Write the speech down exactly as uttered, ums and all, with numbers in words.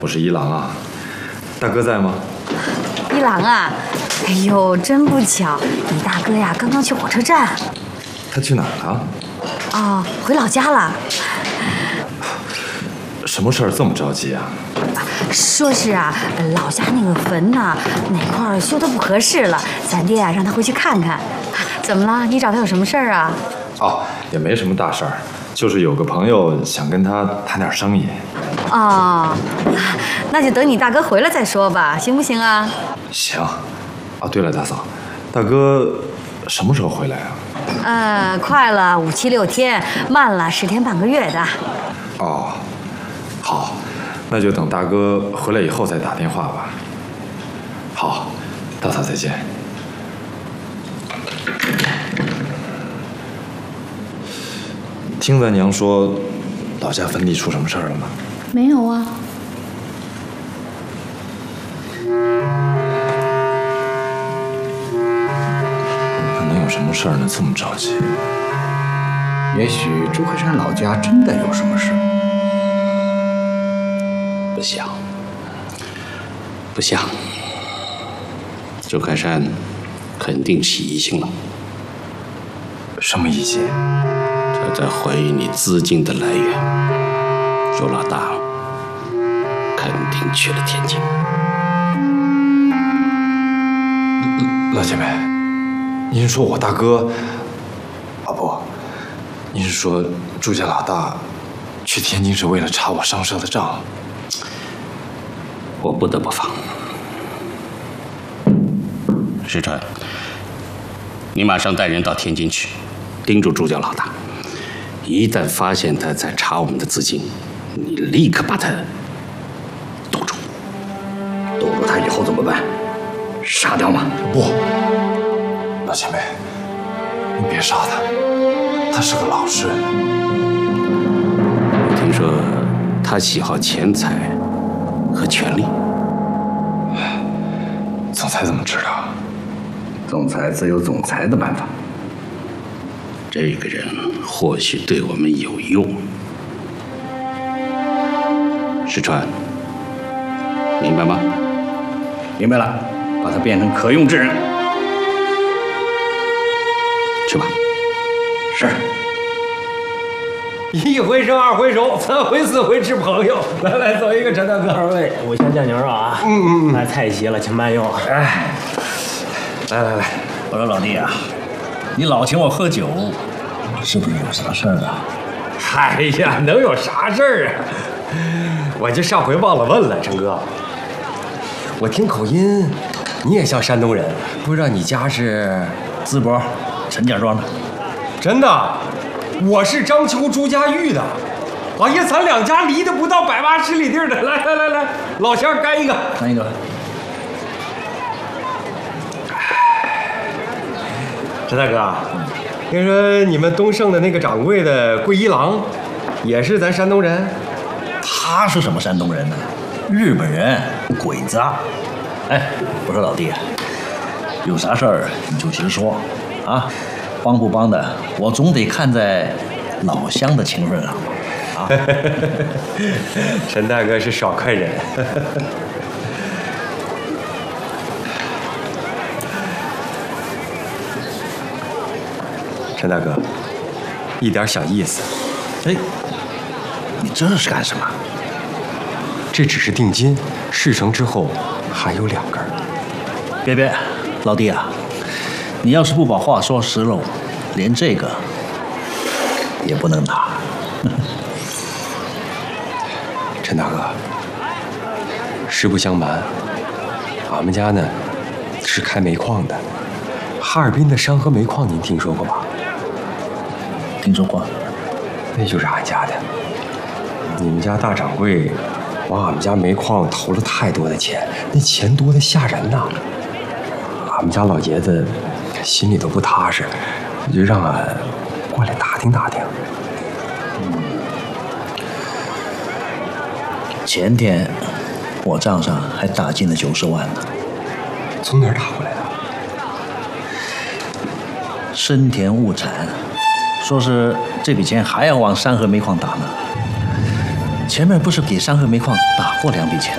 我是一郎啊，大哥在吗？ 一郎啊，哎呦，真不巧，你大哥呀刚刚去火车站。 他去哪儿了？ 哦，回老家了。 什么事儿这么着急啊？ 说是啊，老家那个坟呐，哪块儿修得不合适了，咱爹啊让他回去看看。怎么了？你找他有什么事儿啊？ 哦，也没什么大事儿，就是有个朋友想跟他谈点生意。 哦，那就等你大哥回来再说吧，行不行啊？ 行。啊，对了，大嫂，大哥什么时候回来啊？ 呃，快了五七六天，慢了十天半个月的。 哦，好，那就等大哥回来以后再打电话吧。好，大嫂再见。听咱娘说，老家坟地出什么事儿了吗？ 没有啊。 那能有什么事儿呢？这么着急？ 也许朱克山老家真的有什么事。 不像，不像。周开山肯定起疑心了。 什么疑心？ 他在怀疑你资金的来源。周老大肯定去了天津。 老姐妹，您说我大哥？啊不，您是说朱家老大去天津是为了查我商社的账？ 我不得不放。石川，你马上带人到天津去，盯住朱家老大。一旦发现他在查我们的资金，你立刻把他堵住。 堵住他以后怎么办？杀掉吗？ 不，老姐妹，你别杀他，他是个老实人。 我听说他喜好钱财和权力。 总裁怎么知道？ 总裁自有总裁的办法。 这个人或许对我们有用。石川，明白吗？ 明白了，把他变成可用之人。 去吧。 是。 一回生二回熟，三回四回吃朋友。来来，走一个陈大哥。 二位，五香酱牛肉啊。嗯嗯嗯。来，菜齐了，请慢用。 哎，来来来， 我说老弟啊，你老请我喝酒，是不是有啥事儿啊？ 哎呀，能有啥事儿啊？我就上回忘了问了，陈哥。我听口音，你也像山东人，不知道你家是？ 淄博，陈家庄的。 真的？我是章丘朱家峪的。哎呀，咱两家离得不到百八十里地儿的。来来来来，老乡干一个， 干一个。 陈大哥，听说你们东盛的那个掌柜的桂一郎，也是咱山东人？ 他是什么山东人呢？日本人，鬼子啊！哎，我说老弟，有啥事儿你就直说啊，帮不帮的，我总得看在老乡的情分上啊。 陈大哥是爽快人。陈大哥，一点小意思。 哎，你这是干什么？ 这只是定金，事成之后还有两根。 别别，老弟啊，你要是不把话说实喽，连这个也不能拿。 陈大哥，实不相瞒，俺们家呢是开煤矿的，哈尔滨的山河煤矿您听说过吧？ 听说过， 那就是俺家的。你们家大掌柜往俺们家煤矿投了太多的钱，那钱多得吓人呐。俺们家老爷子心里都不踏实，就让俺过来打听打听。 前天我账上还打进了九十万呢。 从哪儿打过来的？ 深田物产。说是这笔钱还要往山河煤矿打呢。前面不是给山河煤矿打过两笔钱